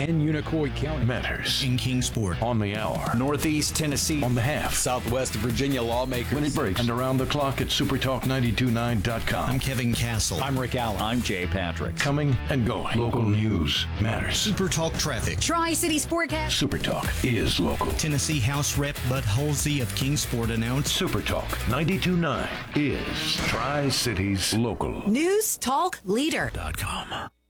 and Unicoi County. Matters in Kingsport. On the hour. Northeast Tennessee. On the half. Southwest Virginia lawmakers. When it breaks. And around the clock at supertalk929.com. I'm Kevin Castle. I'm Rick Allen. I'm Jay Patrick. Coming and going. Local news matters. Super Talk Traffic. Tri-City Sportcast. Super Talk is local. Tennessee House Rep Bud Halsey of Kingsport announced Super Talk 92.9 is Tri-Cities local. News Talk Leader.com.